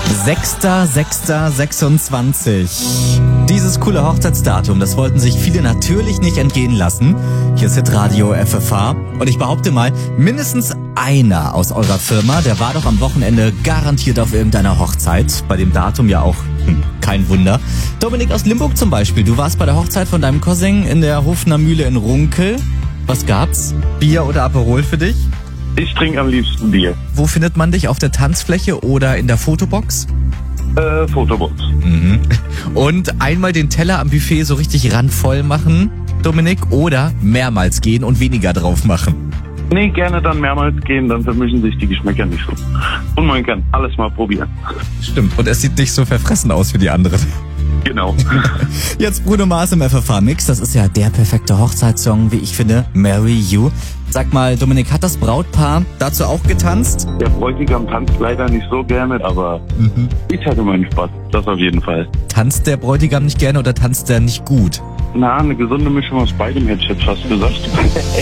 6.6.26. Dieses coole Hochzeitsdatum, das wollten sich viele natürlich nicht entgehen lassen. Hier ist Hitradio FFH. Und ich behaupte mal, mindestens einer aus eurer Firma, der war doch am Wochenende garantiert auf irgendeiner Hochzeit. Bei dem Datum ja auch kein Wunder. Dominik aus Limburg zum Beispiel. Du warst bei der Hochzeit von deinem Cousin in der Hofner Mühle in Runkel. Was gab's? Bier oder Aperol für dich? Ich trinke am liebsten Bier. Wo findet man dich? Auf der Tanzfläche oder in der Fotobox? Fotobox. Mhm. Und einmal den Teller am Buffet so richtig randvoll machen, Dominik, oder mehrmals gehen und weniger drauf machen? Nee, gerne dann mehrmals gehen, dann vermischen sich die Geschmäcker nicht so. Und man kann alles mal probieren. Stimmt. Und es sieht nicht so verfressen aus wie die anderen. Genau. Jetzt Bruno Mars im FFH-Mix. Das ist ja der perfekte Hochzeitssong, wie ich finde. Marry You. Sag mal, Dominik, hat das Brautpaar dazu auch getanzt? Der Bräutigam tanzt leider nicht so gerne, aber ich hatte meinen Spaß. Das auf jeden Fall. Tanzt der Bräutigam nicht gerne oder tanzt der nicht gut? Na, eine gesunde Mischung aus beidem hätte ich jetzt fast gesagt.